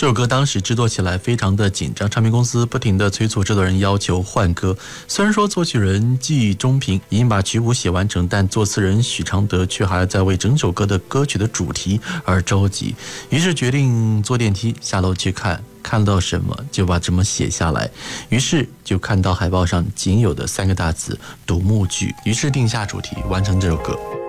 这首歌当时制作起来非常的紧张，唱片公司不停地催促制作人要求换歌。虽然说作曲人季中平已经把曲谱写完成，但作词人许常德却还在为整首歌的歌曲的主题而着急，于是决定坐电梯下楼去看到什么就把这么写下来，于是就看到海报上仅有的3个大字独幕剧，于是定下主题完成这首歌。